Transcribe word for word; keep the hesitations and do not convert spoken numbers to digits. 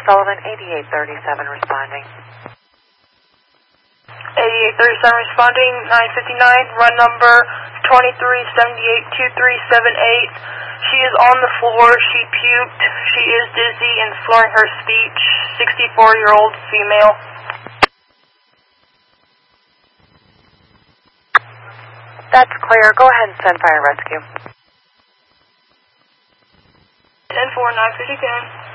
Sullivan, eighty-eight thirty-seven responding. eighty-eight thirty-seven responding, nine fifty-nine, run number twenty-three seventy-eight two three seven eight. She is on the floor, she puked, she is dizzy and slurring her speech, sixty-four-year-old female. That's clear. Go ahead and send fire rescue. ten four, nine fifty, ten.